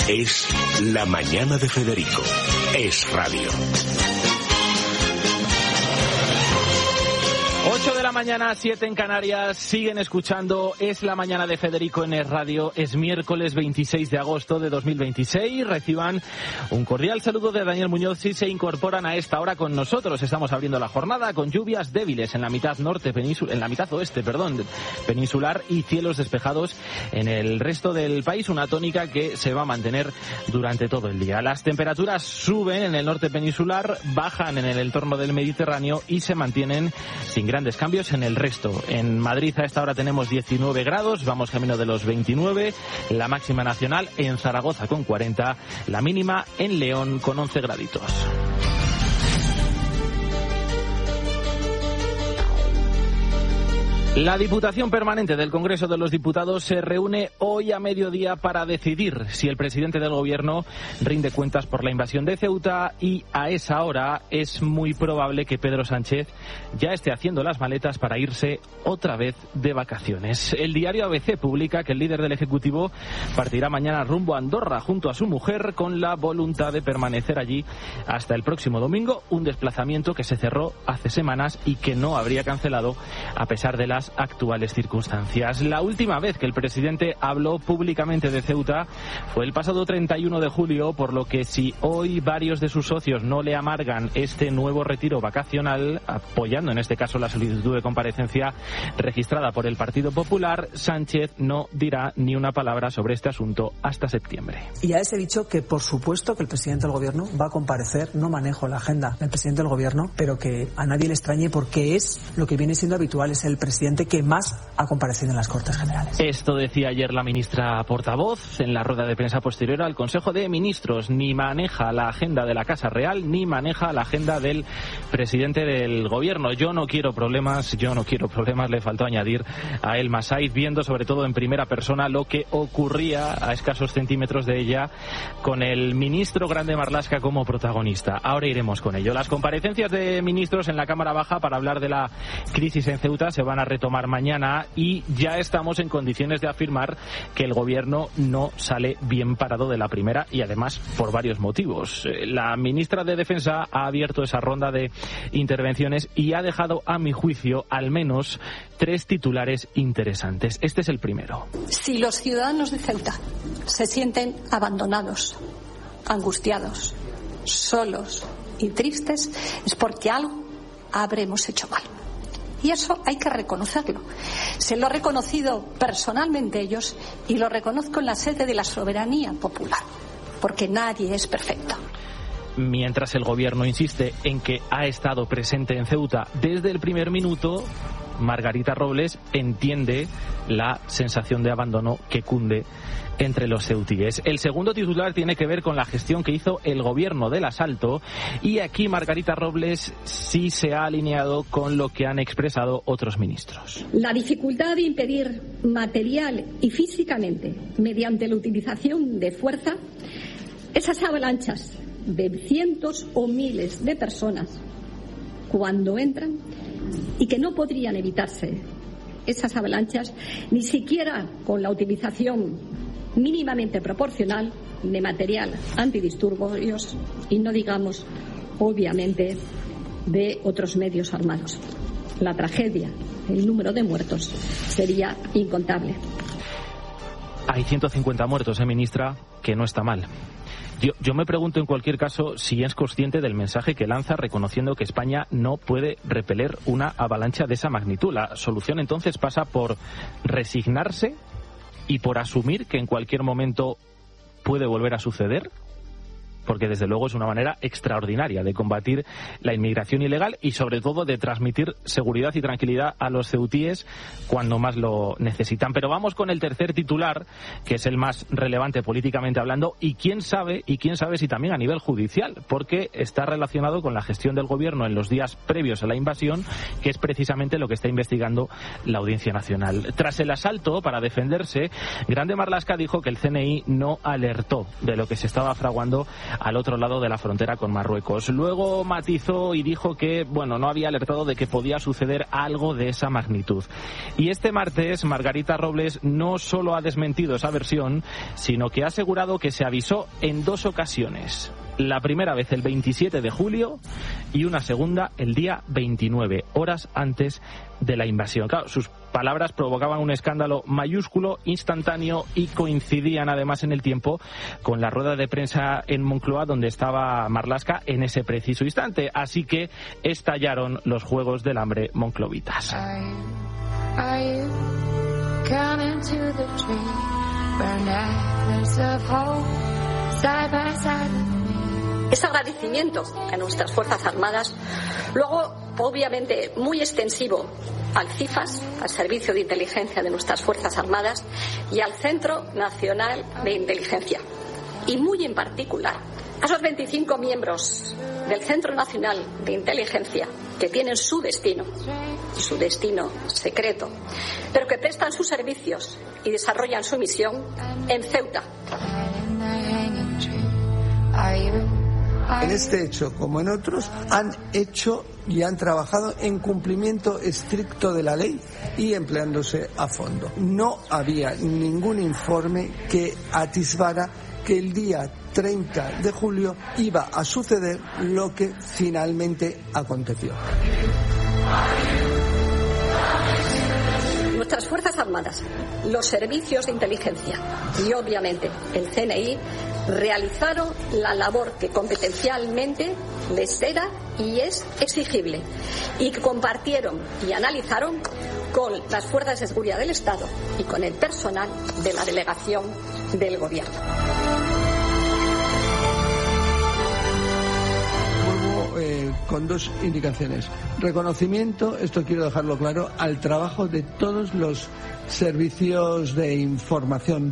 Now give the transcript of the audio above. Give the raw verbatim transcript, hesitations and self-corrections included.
Es La Mañana de Federico. Es radio. ocho de la mañana, siete en Canarias, siguen escuchando Es la Mañana de Federico en Es Radio. Es miércoles veintiséis de agosto de dos mil veintiséis. Reciban un cordial saludo de Daniel Muñoz si se incorporan a esta hora con nosotros. Estamos abriendo la jornada con lluvias débiles en la mitad norte peninsular, en la mitad oeste, perdón, peninsular y cielos despejados en el resto del país. Una tónica que se va a mantener durante todo el día. Las temperaturas suben en el norte peninsular, bajan en el entorno del Mediterráneo y se mantienen sin grandes cambios en el resto. En Madrid a esta hora tenemos diecinueve grados, vamos camino de los veintinueve, la máxima nacional en Zaragoza con cuarenta, la mínima en León con once graditos. La Diputación Permanente del Congreso de los Diputados se reúne hoy a mediodía para decidir si el presidente del Gobierno rinde cuentas por la invasión de Ceuta, y a esa hora es muy probable que Pedro Sánchez ya esté haciendo las maletas para irse otra vez de vacaciones. El diario A B C publica que el líder del Ejecutivo partirá mañana rumbo a Andorra junto a su mujer con la voluntad de permanecer allí hasta el próximo domingo, un desplazamiento que se cerró hace semanas y que no habría cancelado a pesar de las actuales circunstancias. La última vez que el presidente habló públicamente de Ceuta fue el pasado treinta y uno de julio, por lo que si hoy varios de sus socios no le amargan este nuevo retiro vacacional, apoyando en este caso la solicitud de comparecencia registrada por el Partido Popular, Sánchez no dirá ni una palabra sobre este asunto hasta septiembre. Y ya les he dicho que por supuesto que el presidente del Gobierno va a comparecer. No manejo la agenda del presidente del Gobierno, pero que a nadie le extrañe porque es lo que viene siendo habitual, es el presidente que más ha comparecido en las Cortes Generales. Esto decía ayer la ministra portavoz en la rueda de prensa posterior al Consejo de Ministros. Ni maneja la agenda de la Casa Real, ni maneja la agenda del presidente del Gobierno. Yo no quiero problemas, yo no quiero problemas, le faltó añadir a Elma Saiz, viendo sobre todo en primera persona lo que ocurría a escasos centímetros de ella con el ministro Grande Marlaska como protagonista. Ahora iremos con ello. Las comparecencias de ministros en la Cámara Baja para hablar de la crisis en Ceuta se van a retomar mañana y ya estamos en condiciones de afirmar que el Gobierno no sale bien parado de la primera, y además por varios motivos. La ministra de Defensa ha abierto esa ronda de intervenciones y ha dejado, a mi juicio, al menos tres titulares interesantes. Este es el primero. Si los ciudadanos de Ceuta se sienten abandonados, angustiados, solos y tristes, es porque algo habremos hecho mal. Y eso hay que reconocerlo. Se lo he reconocido personalmente ellos y lo reconozco en la sede de la soberanía popular, porque nadie es perfecto. Mientras el Gobierno insiste en que ha estado presente en Ceuta desde el primer minuto, Margarita Robles entiende la sensación de abandono que cunde entre los ceutíes. El segundo titular tiene que ver con la gestión que hizo el Gobierno del asalto, y aquí Margarita Robles sí se ha alineado con lo que han expresado otros ministros. La dificultad de impedir material y físicamente, mediante la utilización de fuerza, esas avalanchas de cientos o miles de personas cuando entran, y que no podrían evitarse esas avalanchas ni siquiera con la utilización mínimamente proporcional de material antidisturbios, y no digamos obviamente de otros medios armados. La tragedia, el número de muertos sería incontable. Hay ciento cincuenta muertos, ¿eh, ministra? Que no está mal. Yo, yo me pregunto en cualquier caso si es consciente del mensaje que lanza, reconociendo que España no puede repeler una avalancha de esa magnitud. La solución entonces pasa por resignarse y por asumir que en cualquier momento puede volver a suceder, porque desde luego es una manera extraordinaria de combatir la inmigración ilegal y sobre todo de transmitir seguridad y tranquilidad a los ceutíes cuando más lo necesitan. Pero vamos con el tercer titular, que es el más relevante políticamente hablando, y quién sabe, y quién sabe si también a nivel judicial, porque está relacionado con la gestión del Gobierno en los días previos a la invasión, que es precisamente lo que está investigando la Audiencia Nacional. Tras el asalto, para defenderse, Grande Marlaska dijo que el C N I no alertó de lo que se estaba fraguando al otro lado de la frontera con Marruecos. Luego matizó y dijo que, bueno, no había alertado de que podía suceder algo de esa magnitud. Y este martes, Margarita Robles no solo ha desmentido esa versión, sino que ha asegurado que se avisó en dos ocasiones. La primera vez el veintisiete de julio y una segunda el día veintinueve, horas antes de la invasión. Claro, sus palabras provocaban un escándalo mayúsculo, instantáneo, y coincidían además en el tiempo con la rueda de prensa en Moncloa donde estaba Marlaska en ese preciso instante. Así que estallaron los Juegos del Hambre monclovitas. Ese agradecimiento a nuestras Fuerzas Armadas, luego obviamente muy extensivo al CIFAS, al Servicio de Inteligencia de nuestras Fuerzas Armadas, y al Centro Nacional de Inteligencia, y muy en particular a esos veinticinco miembros del Centro Nacional de Inteligencia que tienen su destino, su destino secreto, pero que prestan sus servicios y desarrollan su misión en Ceuta. En este hecho, como en otros, han hecho y han trabajado en cumplimiento estricto de la ley y empleándose a fondo. No había ningún informe que atisbara que el día treinta de julio iba a suceder lo que finalmente aconteció. Nuestras Fuerzas Armadas, los servicios de inteligencia y obviamente el C N I realizaron la labor que competencialmente les era y es exigible, y que compartieron y analizaron con las fuerzas de seguridad del Estado y con el personal de la delegación del Gobierno. Eh, con dos indicaciones. Reconocimiento, esto quiero dejarlo claro, al trabajo de todos los servicios de información